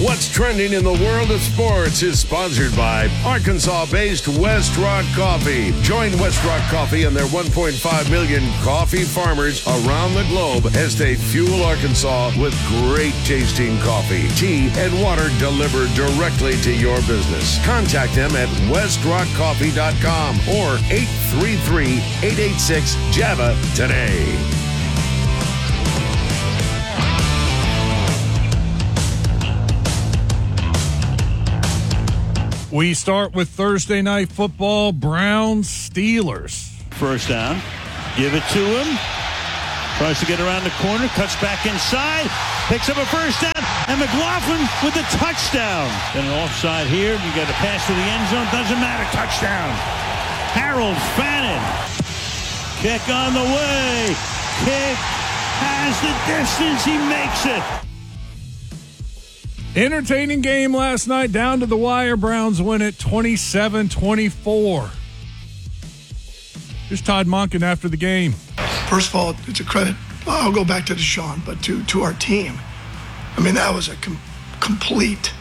What's Trending in the World of Sports is sponsored by Arkansas-based West Rock Coffee. Join West Rock Coffee and their 1.5 million coffee farmers around the globe as they fuel Arkansas with great tasting coffee, tea, and water delivered directly to your business. Contact them at westrockcoffee.com or 833-886-JAVA today. We start with Thursday Night Football, Browns-Steelers. First down. Give it to him. Tries to get around the corner. Cuts back inside. Picks up a first down. And McLaughlin with the touchdown. Then an offside here. You got to pass to the end zone. Doesn't matter. Touchdown. Harold Fannin. Kick on the way. Kick has the distance. He makes it. Entertaining game last night, down to the wire. Browns win it 27-24. Here's Todd Monken after the game. First of all, it's a credit. I'll go back to Deshaun, but to our team. I mean, that was a complete,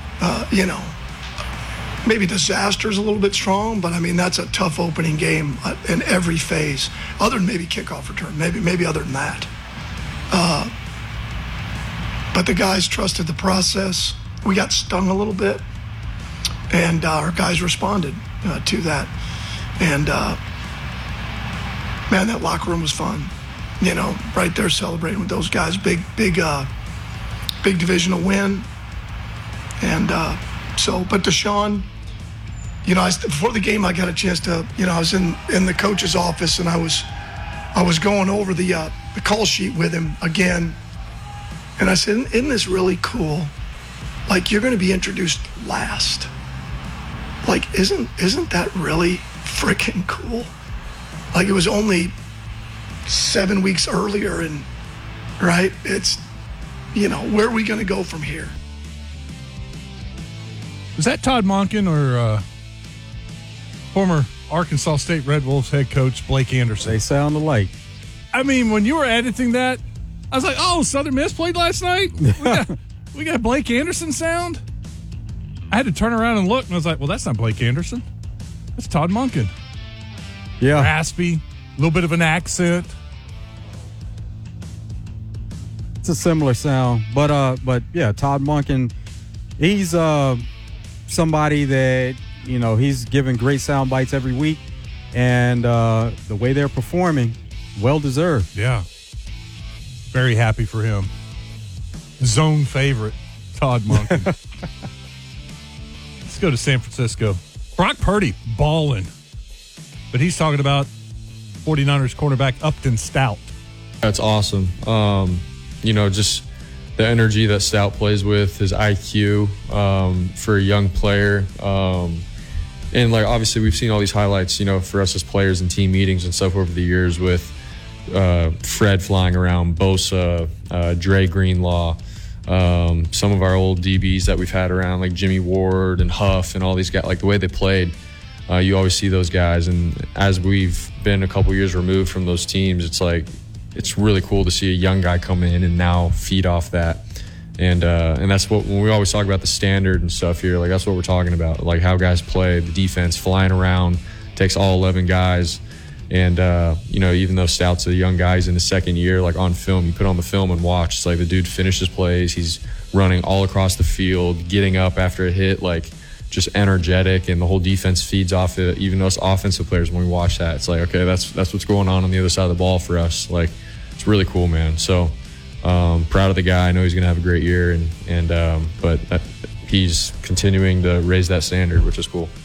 maybe disaster is a little bit strong, but I mean, that's a tough opening game in every phase, other than maybe kickoff return, maybe other than that. But the guys trusted the process. We got stung a little bit, and our guys responded to that. And, man, that locker room was fun. Right there celebrating with those guys. Big divisional win. And but Deshaun, before the game I got a chance to, I was in the coach's office, and I was going over the call sheet with him again. And I said, isn't this really cool? Like, you're going to be introduced last. Like, isn't that really freaking cool? Like, it was only 7 weeks earlier, and, right? It's, where are we going to go from here? Was that Todd Monken or former Arkansas State Red Wolves head coach Blake Anderson? They sound alike. I mean, when you were editing that, I was like, oh, Southern Miss played last night? We got Blake Anderson sound? I had to turn around and look, and I was like, well, that's not Blake Anderson. That's Todd Monken. Yeah. Raspy, a little bit of an accent. It's a similar sound. But yeah, Todd Monken, he's somebody that, he's giving great sound bites every week. And the way they're performing, well-deserved. Yeah. Very happy for him. Zone favorite, Todd Monken. Let's go to San Francisco. Brock Purdy, balling. But he's talking about 49ers cornerback Upton Stout. That's awesome. Just the energy that Stout plays with, his IQ for a young player. And, obviously we've seen all these highlights, for us as players in team meetings and stuff over the years with Fred flying around, Bosa, Dre Greenlaw, some of our old DBs that we've had around, like Jimmy Ward and Huff and all these guys, like the way they played. You always see those guys, and as we've been a couple years removed from those teams, it's really cool to see a young guy come in and now feed off that. And that's what, when we always talk about the standard and stuff here, like that's what we're talking about, like how guys play, the defense flying around, takes all 11 guys. And, even though Stout's a young guy, he's in his second year, like on film, you put on the film and watch. It's like the dude finishes plays. He's running all across the field, getting up after a hit, like just energetic, and the whole defense feeds off it. Even us offensive players, when we watch that, it's like, okay, that's what's going on the other side of the ball for us. Like, it's really cool, man. So proud of the guy. I know he's going to have a great year, but he's continuing to raise that standard, which is cool.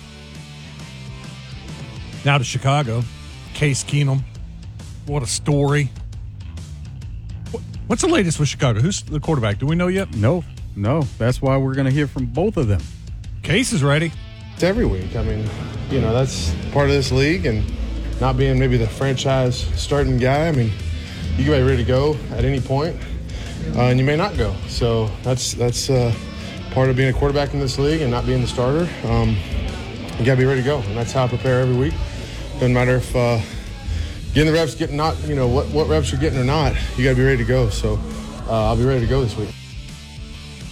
Now to Chicago. Case Keenum. What a story. What's the latest with Chicago? Who's the quarterback? Do we know yet? No. That's why we're going to hear from both of them. Case is ready. It's every week. I mean, that's part of this league, and not being maybe the franchise starting guy. I mean, you can be ready to go at any point, and you may not go. So that's part of being a quarterback in this league and not being the starter. You got to be ready to go, and that's how I prepare every week. Doesn't matter if getting the reps, getting not, what reps you're getting or not, you got to be ready to go. So I'll be ready to go this week.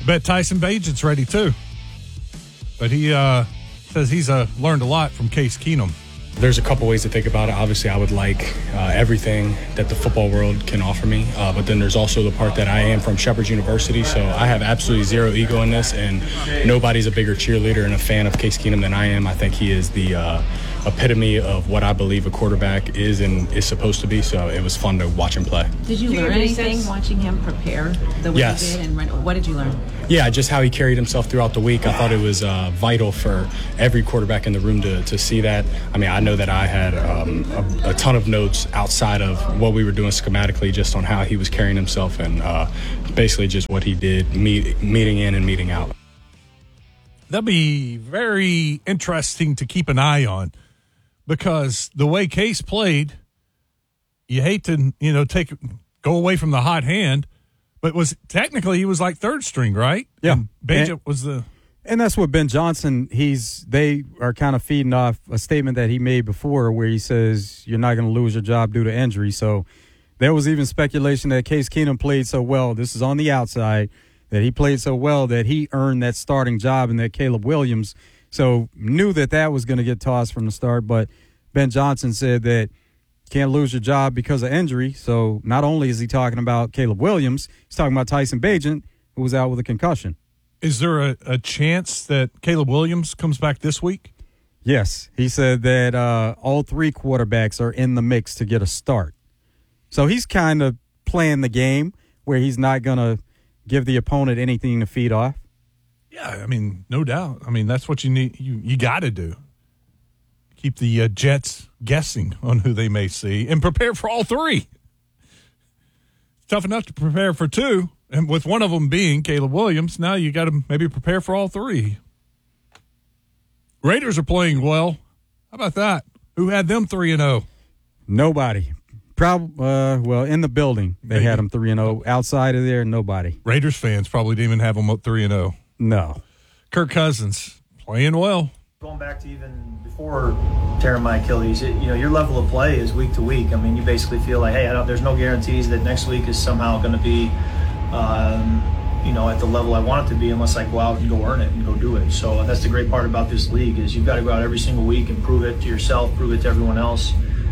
Bet Tyson Bagent's ready too. But he says he's learned a lot from Case Keenum. There's a couple ways to think about it. Obviously, I would like everything that the football world can offer me. But then there's also the part that I am from Shepherd's University, so I have absolutely zero ego in this, and nobody's a bigger cheerleader and a fan of Case Keenum than I am. I think he is the epitome of what I believe a quarterback is and is supposed to be, so it was fun to watch him play. Did you learn anything watching him prepare the way Yes. he did? And what did you learn? Yeah, just how he carried himself throughout the week. I thought it was vital for every quarterback in the room to see that. I mean, I know that I had a ton of notes outside of what we were doing schematically just on how he was carrying himself and basically just what he did meeting in and meeting out. That'll be very interesting to keep an eye on because the way Case played, you hate to, go away from the hot hand, but he was like third string, right? Yeah. And Bagent was the... And that's what Ben Johnson, they are kind of feeding off a statement that he made before where he says you're not going to lose your job due to injury. So there was even speculation that Case Keenum played so well, this is on the outside, that he played so well that he earned that starting job and that Caleb Williams so knew that was going to get tossed from the start. But Ben Johnson said that you can't lose your job because of injury. So not only is he talking about Caleb Williams, he's talking about Tyson Bagent, who was out with a concussion. Is there a chance that Caleb Williams comes back this week? Yes. He said that all three quarterbacks are in the mix to get a start. So he's kind of playing the game where he's not going to give the opponent anything to feed off. Yeah, I mean, no doubt. I mean, that's what you need. You got to do. Keep the Jets guessing on who they may see and prepare for all three. It's tough enough to prepare for two, and with one of them being Caleb Williams, now you got to maybe prepare for all three. Raiders are playing well. How about that? Who had them 3-0? Nobody. In the building, they had them 3-0. Outside of there, nobody. Raiders fans probably didn't even have them up 3-0. No. Kirk Cousins playing well. Going back to even before tearing my Achilles, your level of play is week to week. I mean, you basically feel like, hey, there's no guarantees that next week is somehow going to be, at the level I want it to be unless I go out and go earn it and go do it. So that's the great part about this league is you've got to go out every single week and prove it to yourself, prove it to everyone else.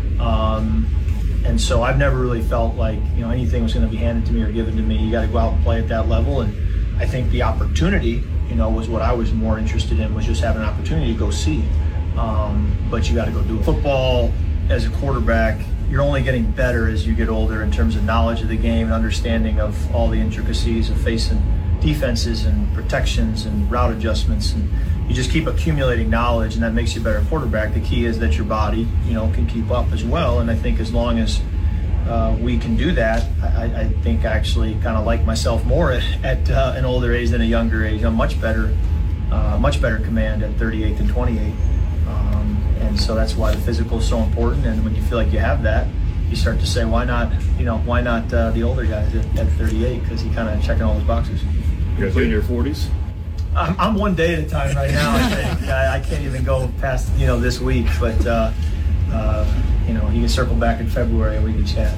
And so I've never really felt like, anything was going to be handed to me or given to me. You got to go out and play at that level. And I think the opportunity, was what I was more interested in, was just having an opportunity to go see. But you got to go do it. Football as a quarterback, you're only getting better as you get older in terms of knowledge of the game and understanding of all the intricacies of facing defenses and protections and route adjustments. And you just keep accumulating knowledge, and that makes you a better quarterback. The key is that your body, can keep up as well. And I think as long as we can do that, I think I actually kind of like myself more at an older age than a younger age. I'm much better command at 38 than 28. And so that's why the physical is so important. And when you feel like you have that, you start to say, why not the older guys at 38? Because he kind of checking all those boxes. You guys in your 40s? I'm one day at a time right now. I think I can't even go past this week, but you can circle back in February and we can chat.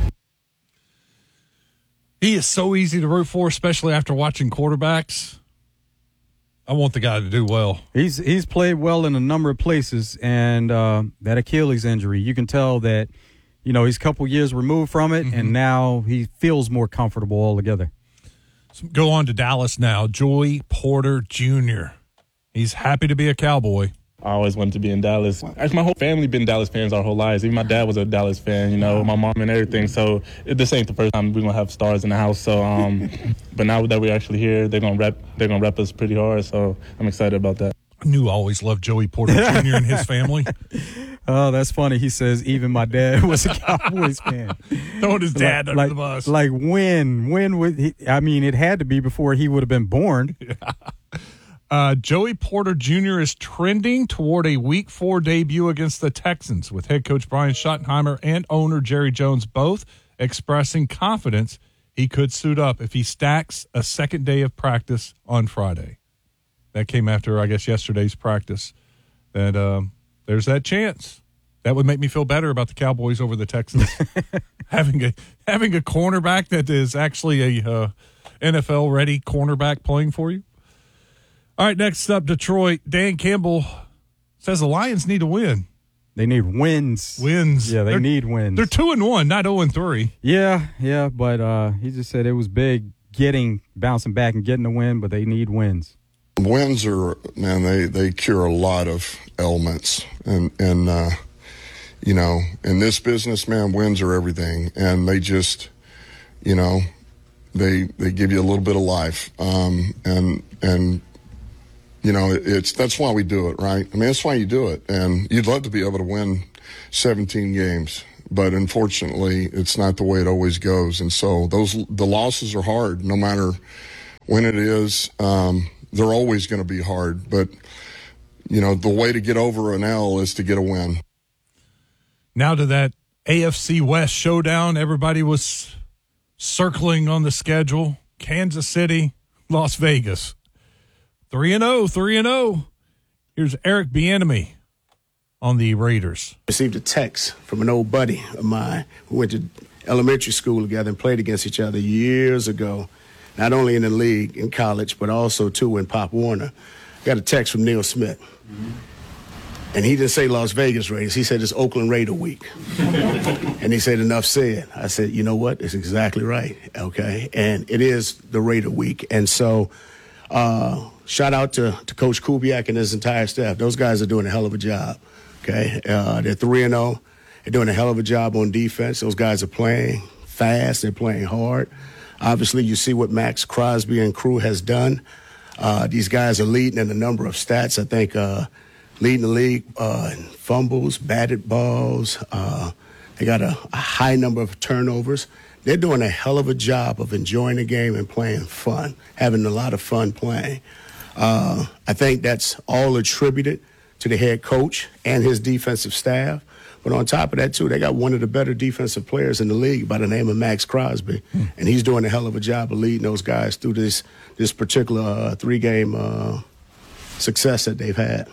He is so easy to root for, especially after watching quarterbacks. I want the guy to do well. He's played well in a number of places, and that Achilles injury, you can tell that he's a couple years removed from it, and now he feels more comfortable altogether. So go on to Dallas now. Joey Porter Jr. He's happy to be a Cowboy. I always wanted to be in Dallas. Actually, my whole family been Dallas fans our whole lives. Even my dad was a Dallas fan, my mom and everything. So this ain't the first time we're gonna have stars in the house. So, but now that we're actually here, they're gonna rep us pretty hard. So I'm excited about that. I knew I always loved Joey Porter Jr. and his family. Oh, that's funny. He says even my dad was a Cowboys fan. Throwing his dad under the bus. Like when would he? I mean, it had to be before he would have been born. Yeah. Joey Porter Jr. is trending toward a Week 4 debut against the Texans, with head coach Brian Schottenheimer and owner Jerry Jones both expressing confidence he could suit up if he stacks a second day of practice on Friday. That came after, I guess, yesterday's practice. That there's that chance. That would make me feel better about the Cowboys over the Texans. having a cornerback that is actually NFL-ready cornerback playing for you. All right, next up, Detroit. Dan Campbell says the Lions need to win. They need wins. Yeah, they need wins. They're 2-1, not 0-3. Yeah, but he just said it was big bouncing back and getting the win, but they need wins. Wins are, man, they cure a lot of ailments. And you know, in this business, man, wins are everything. And they just, you know, they give you a little bit of life. And you know, that's why we do it, right? I mean, that's why you do it. And you'd love to be able to win 17 games, but unfortunately, it's not the way it always goes. And so the losses are hard, no matter when it is. They're always going to be hard. But, you know, the way to get over an L is to get a win. Now to that AFC West showdown, everybody was circling on the schedule. Kansas City, Las Vegas. 3-0. Here's Eric Bieniemy on the Raiders. Received a text from an old buddy of mine who went to elementary school together and played against each other years ago, not only in the league, in college, but also, too, in Pop Warner. Got a text from Neil Smith. And he didn't say Las Vegas Raiders. He said it's Oakland Raider week. And he said, enough said. I said, you know what? It's exactly right, okay? And it is the Raider week. And so shout out to Coach Kubiak and his entire staff. Those guys are doing a hell of a job, okay? They're 3-0. They're doing a hell of a job on defense. Those guys are playing fast. They're playing hard. Obviously, you see what Max Crosby and crew has done. These guys are leading in a number of stats. I think leading the league in fumbles, batted balls. They got a high number of turnovers. They're doing a hell of a job of enjoying the game and playing fun, having a lot of fun playing. I think that's all attributed to the head coach and his defensive staff. But on top of that, too, they got one of the better defensive players in the league by the name of Max Crosby. And he's doing a hell of a job of leading those guys through this particular three-game success that they've had.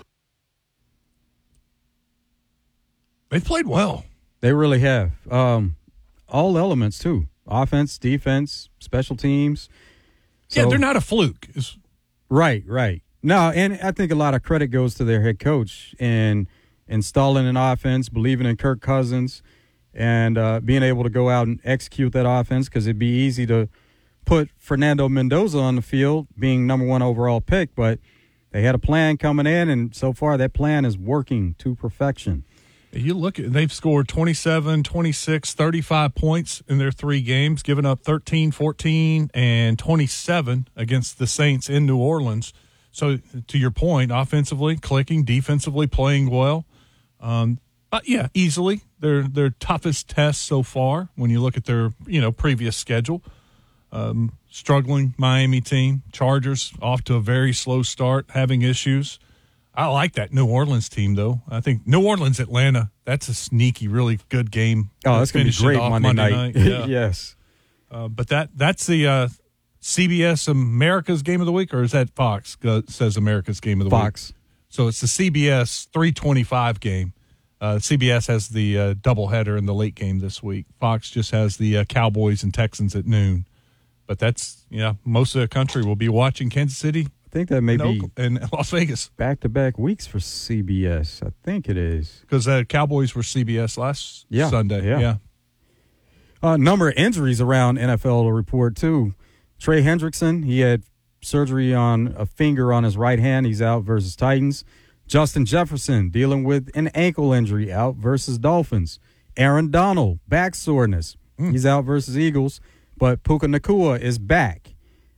They've played well. They really have. All elements, too. Offense, defense, special teams. So, yeah, they're not a fluke. Right. No, and I think a lot of credit goes to their head coach in installing an offense, believing in Kirk Cousins, and being able to go out and execute that offense, because it'd be easy to put Fernando Mendoza on the field, being number one overall pick, but they had a plan coming in, and so far that plan is working to perfection. You look at, they've scored 27, 26, 35 points in their three games, giving up 13, 14, and 27 against the Saints in New Orleans. So to your point, offensively clicking, defensively playing well. But yeah, easily their toughest test so far when you look at their previous schedule. Struggling Miami team, Chargers off to a very slow start, having issues. I like that New Orleans team, though. I think New Orleans, Atlanta, that's a sneaky, really good game. Oh, that's going to be great Monday night. Yeah. Yes. But that's the CBS America's Game of the Week, or is that Fox says America's Game of the Fox. Week? So it's the CBS 325 game. CBS has the doubleheader in the late game this week. Fox just has the Cowboys and Texans at noon. But that's, most of the country will be watching Kansas City. I think that may be in Las Vegas. Back-to-back weeks for CBS. I think it is. Because the Cowboys were CBS last Sunday. Yeah. Number of injuries around NFL to report, too. Trey Hendrickson, he had surgery on a finger on his right hand. He's out versus Titans. Justin Jefferson dealing with an ankle injury, out versus Dolphins. Aaron Donald, back soreness. He's out versus Eagles. But Puka Nacua is back.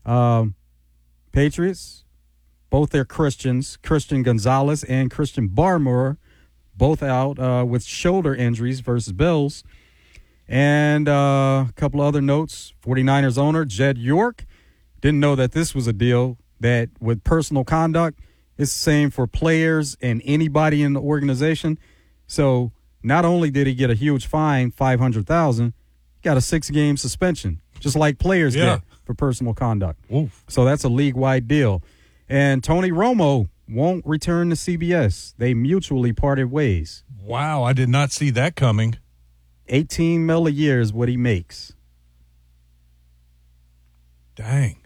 Patriots, both their Christians, Christian Gonzalez and Christian Barmore, both out with shoulder injuries versus Bills. And a couple of other notes. 49ers owner Jed York didn't know that this was a deal that with personal conduct, it's the same for players and anybody in the organization. So not only did he get a huge fine, $500,000, he got a 6-game suspension, just like players get for personal conduct. Oof. So that's a league-wide deal. And Tony Romo won't return to CBS. They mutually parted ways. Wow, I did not see that coming. $18 million a year is what he makes. Dang.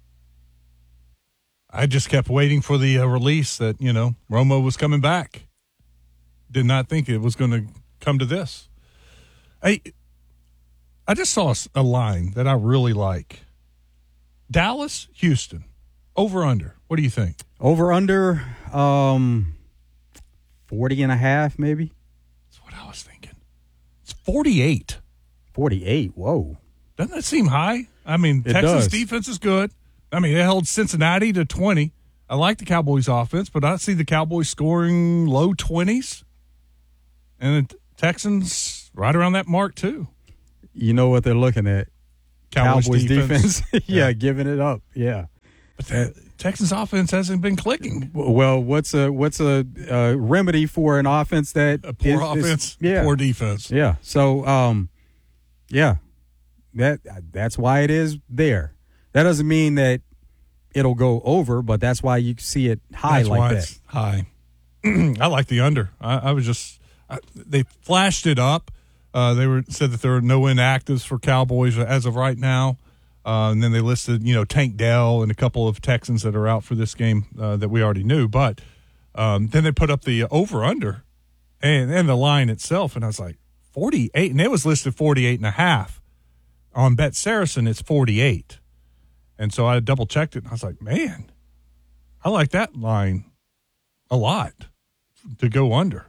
I just kept waiting for the release that, Romo was coming back. Did not think it was going to come to this. I just saw a line that I really like. Dallas, Houston, over under. What do you think? Over under 40.5 maybe. That's what I was thinking. It's 48. 48. Whoa. Doesn't that seem high? I mean, It Texas does. defense is good. I mean, they held Cincinnati to 20. I like the Cowboys offense, but I see the Cowboys scoring low 20s. And the Texans right around that mark too. You know what they're looking at? Cowboys defense. yeah, giving it up. Yeah. But the Texans offense hasn't been clicking. Well, what's a remedy for an offense that A poor offense, poor defense. Yeah. So, that's why it is there. That doesn't mean that it'll go over, but that's why you see it high That's like why that. it's high. I like the under. I was just they flashed it up. They said that there are no inactives for Cowboys as of right now. And then they listed, Tank Dell and a couple of Texans that are out for this game that we already knew. But then they put up the over-under and the line itself. And I was like, 48. And it was listed 48.5. On Bet Saracen, it's 48. And so I double-checked it. And I was like, man, I like that line a lot to go under.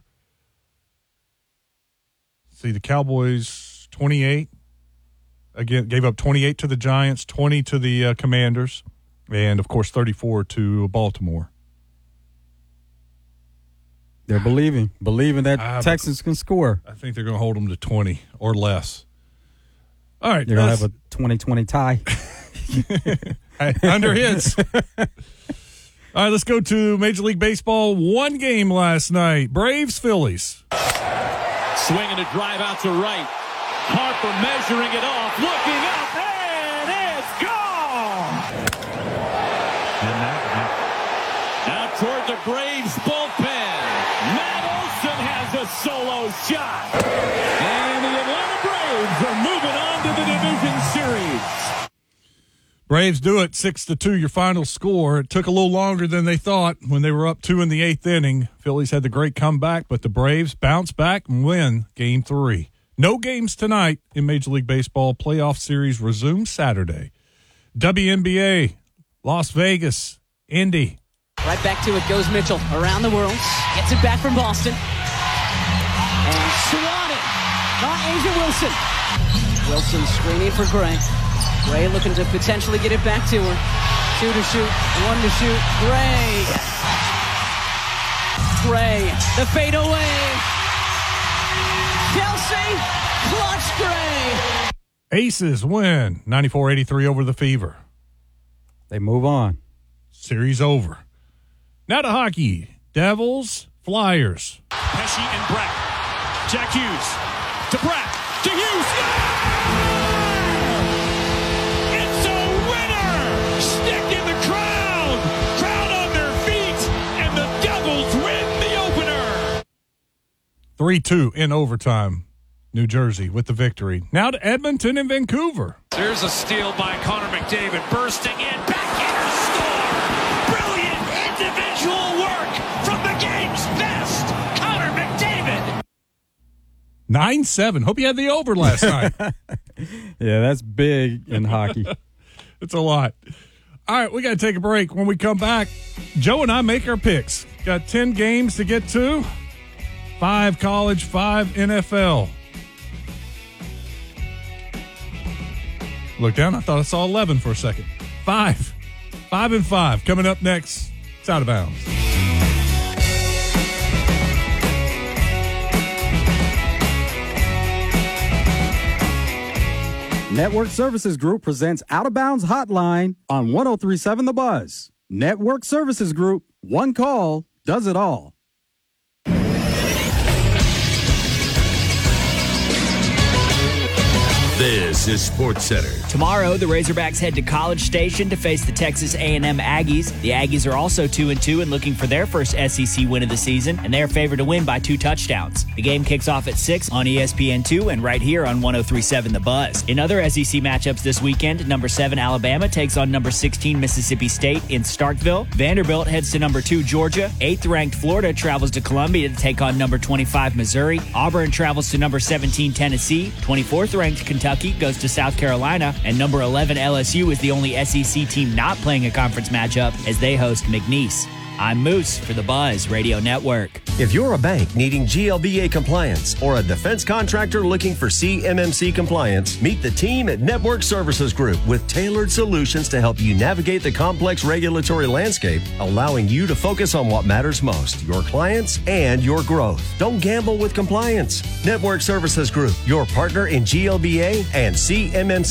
See, the Cowboys, 28. Again, gave up 28 to the Giants, 20 to the Commanders, and, of course, 34 to Baltimore. They're believing that Texans can score. I think they're going to hold them to 20 or less. All right. You're going to have a 20-20 tie. Under hits. All right, let's go to Major League Baseball. One game last night. Braves-Phillies. Swinging a drive out to right. Harper measuring it off, looking up, and it's gone! And now toward the Braves bullpen. Matt Olson has a solo shot. And the Atlanta Braves are moving on to the division series. Braves do it 6-2, your final score. It took a little longer than they thought when they were up 2 in the 8th inning. Phillies had the great comeback, but the Braves bounce back and win Game 3. No games tonight in Major League Baseball. Playoff series resumes Saturday. WNBA, Las Vegas, Indy. Right back to it goes Mitchell. Around the world. Gets it back from Boston. And swatted by Asia Wilson. Wilson screening for Gray. Gray looking to potentially get it back to her. 2 to shoot. 1 to shoot. Gray. Gray. The fadeaway. Kelsey, clutch Gray. Aces win 94-83 over the Fever. They move on. Series over. Now to hockey. Devils, Flyers. Pesci and Brack. Jack Hughes to Brack. To Hughes. It's a winner! Stick in the crowd. Crowd on their feet. And the Devils win the opener. 3-2 in overtime. New Jersey with the victory. Now to Edmonton and Vancouver. There's a steal by Connor McDavid. Bursting in. Backhander score. Brilliant individual work from the game's best. Connor McDavid. 9-7. Hope you had the over last night. Yeah, that's big in hockey. It's a lot. All right, we got to take a break. When we come back, Joe and I make our picks. Got 10 games to get to. 5 college, 5 NFL. Look down. I thought I saw 11 for a second. 5. 5 and 5. Coming up next. It's Out of Bounds. Network Services Group presents Out of Bounds Hotline on 103.7 The Buzz. Network Services Group, one call does it all. This This is Sports Center. Tomorrow, the Razorbacks head to College Station to face the Texas A&M Aggies. The Aggies are also 2-2 and looking for their first SEC win of the season, and they are favored to win by 2 touchdowns. The game kicks off at 6 on ESPN2 and right here on 103.7 The Buzz. In other SEC matchups this weekend, number 7 Alabama takes on number 16 Mississippi State in Starkville. Vanderbilt heads to number 2 Georgia. 8th-ranked Florida travels to Columbia to take on number 25 Missouri. Auburn travels to number 17 Tennessee. 24th-ranked Kentucky goes to South Carolina, and number 11 LSU is the only SEC team not playing a conference matchup as they host McNeese. I'm Moose for the Buzz Radio Network. If you're a bank needing GLBA compliance or a defense contractor looking for CMMC compliance, meet the team at Network Services Group with tailored solutions to help you navigate the complex regulatory landscape, allowing you to focus on what matters most, your clients and your growth. Don't gamble with compliance. Network Services Group, your partner in GLBA and CMMC